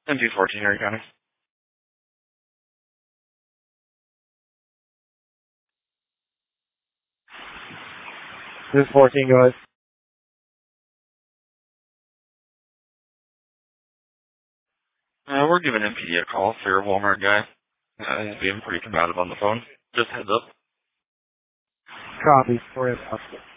NC14, Erie County. This is 14, go ahead. We're giving MPD a call for your Walmart guy. He's being pretty combative on the phone. Just heads up. Copy. We're in.